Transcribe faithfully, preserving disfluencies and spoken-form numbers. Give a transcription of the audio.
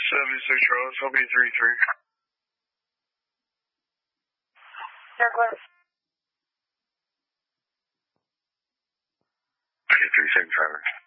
seventy-six Rose, I'll be three three. Douglas. three three, same driver.